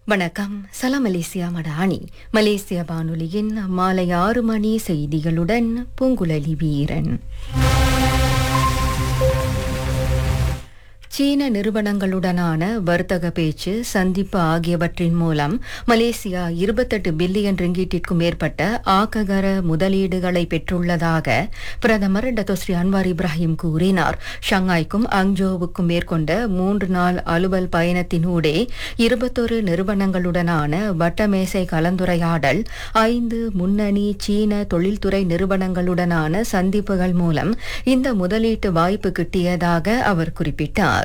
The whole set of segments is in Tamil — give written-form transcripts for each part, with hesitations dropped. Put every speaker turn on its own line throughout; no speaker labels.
வணக்கம். சலாம் மலேசியா மடானி. மலேசிய வானொலியின் மாலை 6 மணி செய்திகளுடன் பூங்குழலி வீரன். சீன நிறுவனங்களுடனான வர்த்தக பேச்சு, சந்திப்பு ஆகியவற்றின் மூலம் மலேசியா 28 பில்லியன் ரிங்கீட்டிற்கும் மேற்பட்ட ஆக்ககர முதலீடுகளை பெற்றுள்ளதாக பிரதமர் டத்தோஸ்ரீ அன்வார் இப்ராஹிம் கூறினார். ஷங்காய்க்கும் அங்ஜோவுக்கும் மேற்கொண்ட 3 நாள் அலுவல் பயணத்தினூடே 21 நிறுவனங்களுடனான வட்டமேசை கலந்துரையாடல், 5 முன்னணி சீன தொழில்துறை நிறுவனங்களுடனான சந்திப்புகள் மூலம் இந்த முதலீட்டு வாய்ப்பு கிட்டியதாக அவர் குறிப்பிட்டார்.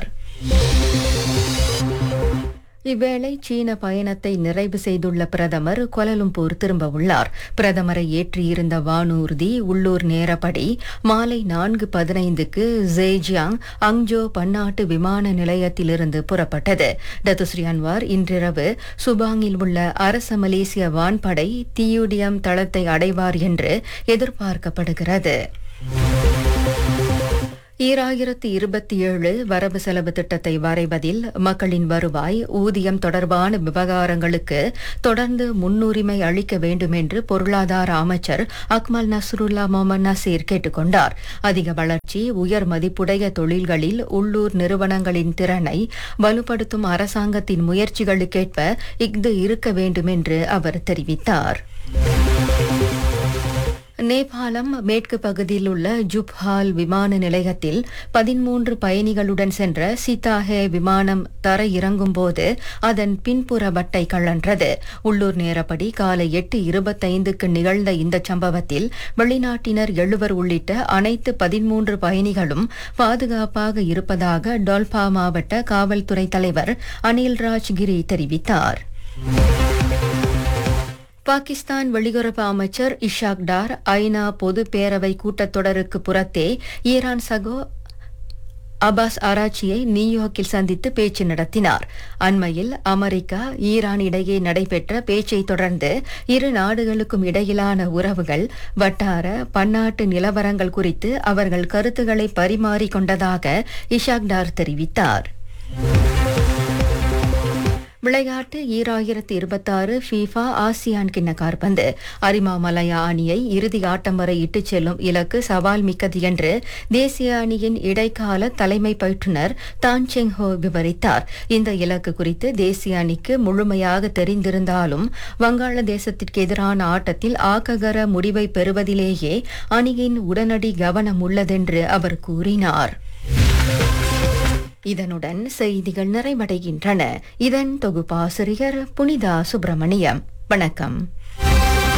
இவ்வேளை சீன பயணத்தை நிறைவு செய்துள்ள பிரதமர் கோலாலம்பூர் திரும்ப உள்ளார். பிரதமரை ஏற்றியிருந்த வானூர்தி உள்ளூர் நேரப்படி மாலை 4:15க்கு ஜேஜியாங் அங்ஜோ பன்னாட்டு விமான நிலையத்திலிருந்து புறப்பட்டது. டத்தோஸ்ரீ அன்வார் இன்றிரவு சுபாங்கில் உள்ள அரச மலேசிய வான்படை தியூடியம் தளத்தை அடைவார் என்று எதிர்பார்க்கப்படுகிறது. 2027 வரவு செலவு திட்டத்தை வரைவதில் மக்களின் வருவாய், ஊதியம் தொடர்பான விவகாரங்களுக்கு தொடர்ந்து முன்னுரிமை அளிக்க வேண்டும் என்று பொருளாதார அமைச்சர் அக்மல் நஸ்ருல்லா மொஹம்மத் நசீர் கேட்டுக் கொண்டார். அதிக வளர்ச்சி, உயர் மதிப்புடைய தொழில்களில் உள்ளூர் நிறுவனங்களின் திறனை வலுப்படுத்தும் அரசாங்கத்தின் முயற்சிகளுக்கேற்ப இஃது இருக்க வேண்டும் என்று அவர் தெரிவித்தார். நேபாளம் மேற்கு பகுதியில் உள்ள ஜுப்ஹால் விமான நிலையத்தில் 13 பயணிகளுடன் சென்ற சீதாஹே விமானம் தர இறங்கும்போது அதன் பின்புற வட்டை கழன்றது. உள்ளூர் நேரப்படி காலை 8:25க்கு நிகழ்ந்த இந்த சம்பவத்தில் வெளிநாட்டினர் 7 உள்ளிட்ட அனைத்து 13 பயணிகளும் பாதுகாப்பாக இருப்பதாக டோல்பா மாவட்ட காவல்துறை தலைவர் அனில் ராஜ்கிரி தெரிவித்தார். பாகிஸ்தான் வெளியுறவு அமைச்சர் இஷாக் டார் ஐநா பொது பேரவை கூட்டத்தொடருக்கு புறத்தே ஈரான் சகோ அபாஸ் ஆராச்சியை நியூயார்க்கில் சந்தித்து பேச்சு நடத்தினார். அண்மையில் அமெரிக்கா, ஈரான் இடையே நடைபெற்ற பேச்சை தொடர்ந்து இரு நாடுகளுக்கும் இடையிலான உறவுகள், வட்டார பன்னாட்டு நிலவரங்கள் குறித்து அவர்கள் கருத்துக்களை பரிமாறிக்கொண்டதாக இஷாக் டார் தெரிவித்தார். விளையாட்டு 2026 ஃபீஃபா ஆசியான் கிண்ண காற்பந்து அரிமாமலயா அணியை இறுதி ஆட்டம் வரை இட்டுச் செல்லும் இலக்கு சவால் மிக்கது என்று தேசிய அணியின் இடைக்கால தலைமை பயிற்றுநர் தான் செங் ஹோ விவரித்தார். இந்த இலக்கு குறித்து தேசிய அணிக்கு முழுமையாக தெரிந்திருந்தாலும் வங்காளதேசத்திற்கு எதிரான ஆட்டத்தில் ஆக்ககர முடிவை பெறுவதிலேயே அணியின் உடனடி கவனம் உள்ளதென்று அவர் கூறினார். இதனுடன் செய்திகள் நிறைவடைகின்றன. இதன் தொகுப்பாசிரியர் புனிதா சுப்பிரமணியம். வணக்கம்.